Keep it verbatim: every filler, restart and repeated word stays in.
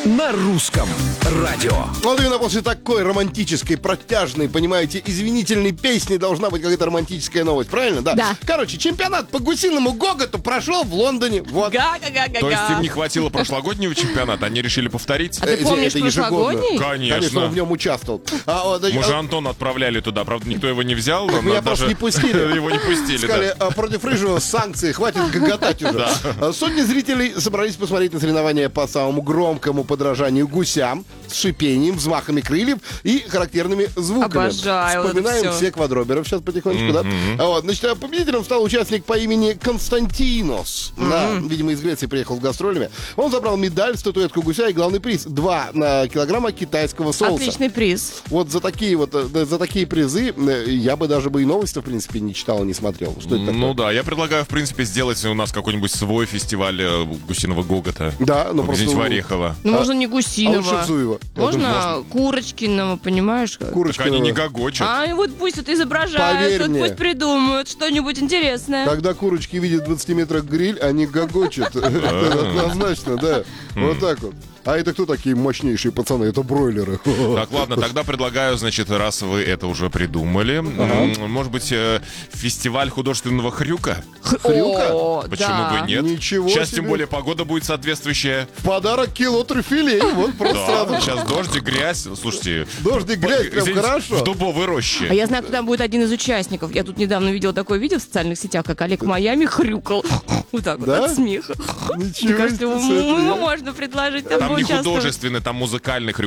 на русском радио. Вот именно после такой романтической, протяжной, понимаете, извинительной песни должна быть какая-то романтическая новость, правильно? Да. Да. Короче, чемпионат по гусиному гоготу прошел в Лондоне. Вот. Га-га-га-га-га. То есть им не хватило прошлогоднего чемпионата, они решили повторить? А ты Это- помнишь это ежегодно. прошлогодний? Конечно. Конечно, он в нем участвовал. А, вот, Мы же а, Антона отправляли туда, правда, никто его не взял. но меня даже просто не пустили. Его не пустили, Сказали, да. а, против Рыжего санкции, хватит гоготать уже. А, Сотни зрителей собрались посмотреть на соревнования по самому громкому подражанию гусям с шипением, взмахами крыльев и характерными звуками. Обожаю вот это Вспоминаем всё. все квадроберов сейчас потихонечку, да? А вот, значит, а победителем стал участник по имени Константинос. Да, видимо, из Греции приехал с гастролями. Он забрал медаль, статуэтку гуся и главный приз — два килограмма китайского соуса. Отличный приз. Вот за такие вот, э, за такие призы э, я бы даже бы и новости, в принципе, не читал и не смотрел. Что это такое? Ну да, я предлагаю, в принципе, сделать у нас какой-нибудь свой фестиваль э, гусиного гогота. Да, ну В просто... Орехова. Ну, А- можно не А лучше гусиного. в Зуево. Я думаю, Можно Курочкиного, понимаешь? как? Курочкиного. Так они не гогочат. А, и вот пусть это изображают, Поверь вот мне. пусть придумают что-нибудь интересное. Когда курочки видят двадцати метрах гриль, они гогочат. Это однозначно, да. Вот так вот. А это кто такие мощнейшие пацаны? Это бройлеры. Так, ладно, тогда предлагаю, значит, раз вы это уже придумали, м, может быть, э, фестиваль художественного хрюка? Хрюка? О, Почему да. бы и нет? Ничего Сейчас, себе. тем более, погода будет соответствующая. В подарок кило трюфелей. Вот просто Да, сразу. сейчас дождик, грязь. Слушайте, Дождик, грязь, прям извините, хорошо. в дубовой роще. А я знаю, кто там будет один из участников. Я тут недавно видела такое видео в социальных сетях, как Олег Майами хрюкал. Вот так вот, Да? от смеха. Ничего Мне кажется, себе, ему смотри. ему можно предложить там Там не поучаствовать. художественный, там музыкальный хрюк.